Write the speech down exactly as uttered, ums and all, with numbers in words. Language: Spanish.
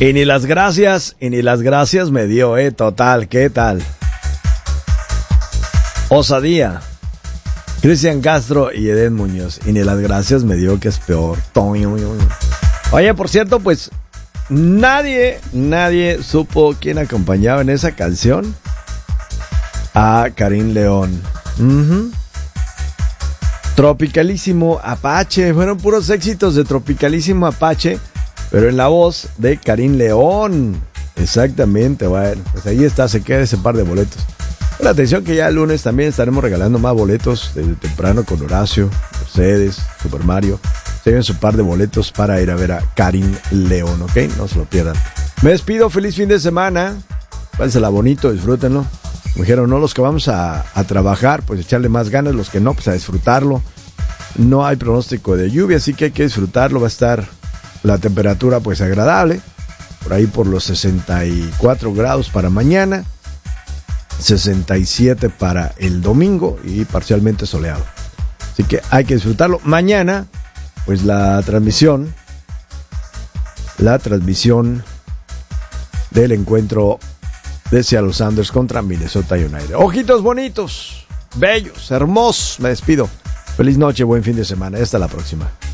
Y ni las gracias, y ni las gracias me dio, eh, total, ¿qué tal? Osadía. Cristian Castro y Eden Muñoz. Y ni las gracias me dio, que es peor. Oye, por cierto, pues nadie, nadie supo quién acompañaba en esa canción a Karim León. Uh-huh. Tropicalísimo Apache. Fueron puros éxitos de Tropicalísimo Apache, pero en la voz de Karim León. Exactamente, bueno, pues ahí está, se queda ese par de boletos. La atención que ya el lunes también estaremos regalando más boletos desde temprano con Horacio, Mercedes, Super Mario. Se lleven su par de boletos para ir a ver a Karim León, ¿ok? No se lo pierdan. Me despido, feliz fin de semana. Pásensela bonito, disfrútenlo. Me dijeron, no, los que vamos a, a trabajar, pues echarle más ganas, los que no, pues a disfrutarlo. No hay pronóstico de lluvia, así que hay que disfrutarlo. Va a estar la temperatura pues agradable, por ahí por los sesenta y cuatro grados para mañana, sesenta y siete para el domingo y parcialmente soleado. Así que hay que disfrutarlo. Mañana, pues la transmisión, la transmisión del encuentro de Seattle Sounders contra Minnesota United. Ojitos bonitos, bellos, hermosos. Me despido. Feliz noche, buen fin de semana. Hasta la próxima.